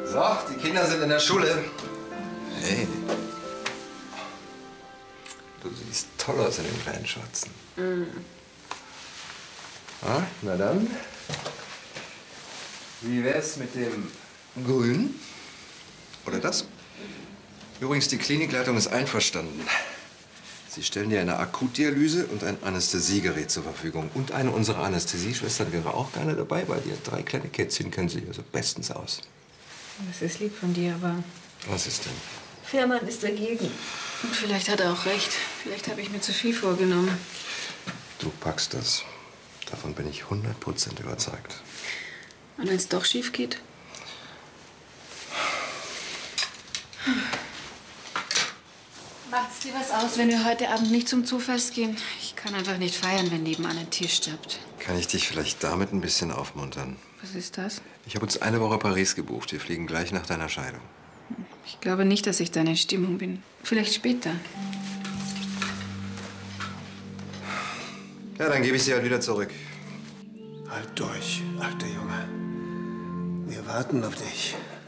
So, die Kinder sind in der Schule. Hey. Du siehst toll aus in den kleinen Schürzen. Ah, na dann. Wie wär's mit dem Grün? Oder das? Übrigens, die Klinikleitung ist einverstanden. Sie stellen dir eine Akutdialyse und ein Anästhesiegerät zur Verfügung. Und eine unserer Anästhesieschwestern wäre auch gerne dabei, weil die 3 kleine Kätzchen kennen sie also bestens aus. Das ist lieb von dir, aber... Was ist denn? Fährmann ist dagegen. Und vielleicht hat er auch recht. Vielleicht habe ich mir zu viel vorgenommen. Du packst das. Davon bin ich 100% überzeugt. Und wenn es doch schief geht? Macht's dir was aus, wenn wir heute Abend nicht zum Zoofest gehen? Ich kann einfach nicht feiern, wenn nebenan ein Tier stirbt. Kann ich dich vielleicht damit ein bisschen aufmuntern? Was ist das? Ich habe uns eine Woche Paris gebucht. Wir fliegen gleich nach deiner Scheidung. Ich glaube nicht, dass ich deine Stimmung bin. Vielleicht später. Ja, dann gebe ich sie halt wieder zurück. Halt durch, alter Junge. Wir warten auf dich.